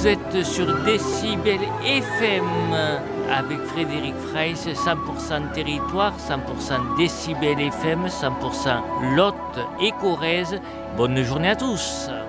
Vous êtes sur Décibel FM avec Frédéric Freiss, 100% territoire, 100% Décibel FM, 100% Lot et Corrèze. Bonne journée à tous.